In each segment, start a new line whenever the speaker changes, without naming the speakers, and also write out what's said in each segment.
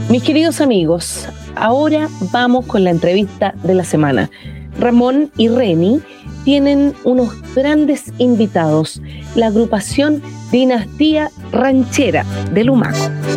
Mis queridos amigos, ahora vamos con la entrevista de la semana. Ramón y Reni tienen unos grandes invitados, la agrupación Dinastía Ranchera de Lumaco.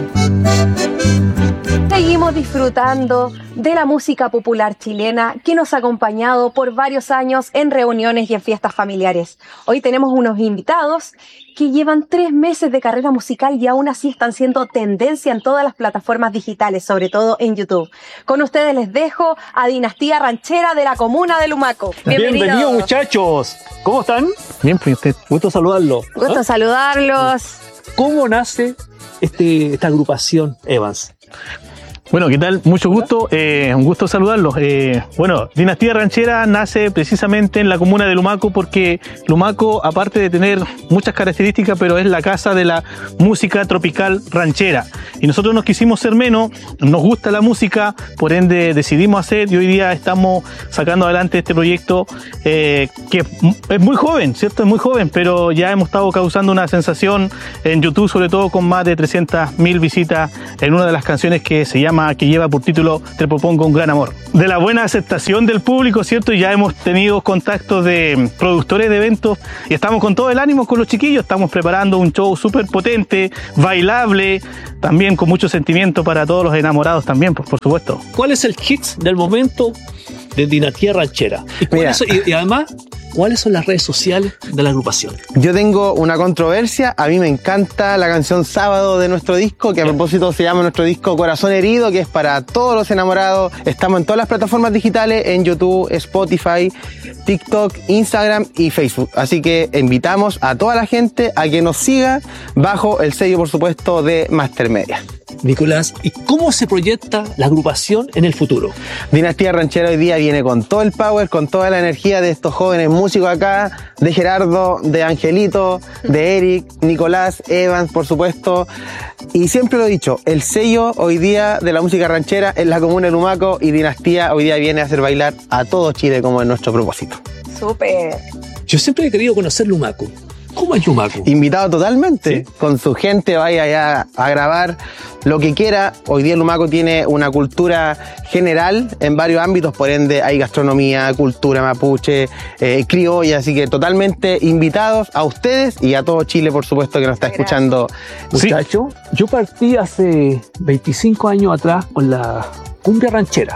Seguimos disfrutando de la música popular chilena que nos ha acompañado por varios años en reuniones y en fiestas familiares. Hoy tenemos unos invitados que llevan 3 meses de carrera musical y aún así están siendo tendencia en todas las plataformas digitales, sobre todo en YouTube. Con ustedes les dejo a Dinastía Ranchera de la comuna de Lumaco.
Bienvenidos muchachos. ¿Cómo están?
Bien, pues usted.
Gusto saludarlo.
Gusto saludarlos.
¿Cómo nace esta agrupación, Evans?
Bueno, ¿qué tal? Mucho gusto, un gusto saludarlos. Bueno, Dinastía Ranchera nace precisamente en la comuna de Lumaco porque Lumaco, aparte de tener muchas características, pero es la casa de la música tropical ranchera. Y nosotros nos quisimos ser menos, nos gusta la música, por ende decidimos hacer y hoy día estamos sacando adelante este proyecto que es muy joven, ¿cierto? Es muy joven, pero ya hemos estado causando una sensación en YouTube, sobre todo con más de 300.000 visitas en una de las canciones que lleva por título Te propongo un gran amor. De la buena aceptación del público, ¿cierto? Ya hemos tenido contactos de productores de eventos y estamos con todo el ánimo con los chiquillos. Estamos preparando un show súper potente, bailable, también con mucho sentimiento para todos los enamorados también, por supuesto.
¿Cuál es el hit del momento de Dinastía Ranchera? Y además, ¿cuáles son las redes sociales de la agrupación?
Yo tengo una controversia. A mí me encanta la canción Sábado de nuestro disco, que a propósito se llama nuestro disco Corazón Herido, que es para todos los enamorados. Estamos en todas las plataformas digitales, en YouTube, Spotify, TikTok, Instagram y Facebook. Así que invitamos a toda la gente a que nos siga bajo el sello, por supuesto, de Master Media.
Nicolás, ¿y cómo se proyecta la agrupación en el futuro?
Dinastía Ranchera hoy día viene con todo el power, con toda la energía de estos jóvenes músicos acá, de Gerardo, de Angelito, de Eric, Nicolás, Evans, por supuesto. Y siempre lo he dicho, el sello hoy día de la música ranchera es la comuna de Lumaco y Dinastía hoy día viene a hacer bailar a todo Chile como es nuestro propósito.
Súper.
Yo siempre he querido conocer Lumaco. ¿Cómo es Lumaco?
Invitado totalmente,
¿sí? Con
su gente, vaya allá a grabar lo que quiera. Hoy día Lumaco tiene una cultura general en varios ámbitos, por ende hay gastronomía, cultura mapuche, criolla, así que totalmente invitados a ustedes y a todo Chile, por supuesto, que nos está escuchando.
Muchachos, yo partí hace 25 años atrás con la cumbia ranchera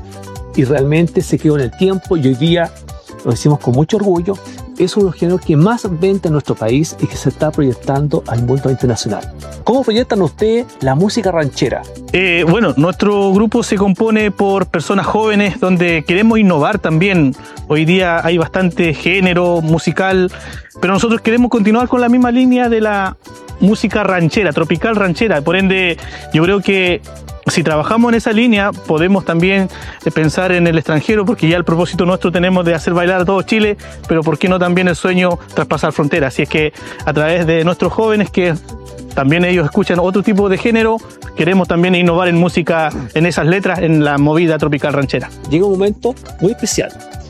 y realmente se quedó en el tiempo y hoy día lo decimos con mucho orgullo. Es uno de los géneros que más vende en nuestro país y que se está proyectando al mundo internacional. ¿Cómo proyectan ustedes la música ranchera?
Bueno, nuestro grupo se compone por personas jóvenes donde queremos innovar también. Hoy día hay bastante género musical, pero nosotros queremos continuar con la misma línea de la música ranchera, tropical ranchera. Por ende, yo creo que si trabajamos en esa línea, podemos también pensar en el extranjero, porque ya el propósito nuestro tenemos de hacer bailar a todo Chile, pero ¿por qué no también el sueño traspasar fronteras? Así es que a través de nuestros jóvenes, que también ellos escuchan otro tipo de género, queremos también innovar en música, en esas letras, en la movida tropical ranchera.
Llega un momento muy especial.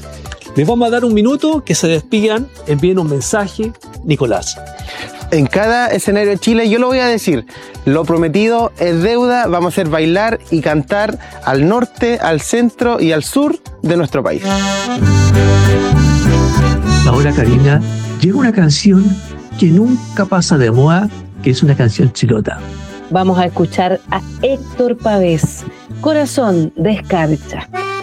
Les vamos a dar un minuto que se despidan, envíen un mensaje. Nicolás.
En cada escenario de Chile, yo lo voy a decir, lo prometido es deuda. Vamos a hacer bailar y cantar al norte, al centro y al sur de nuestro país.
Ahora, Karina, llega una canción que nunca pasa de moda, que es una canción chilota.
Vamos a escuchar a Héctor Pavés, Corazón de Escarcha.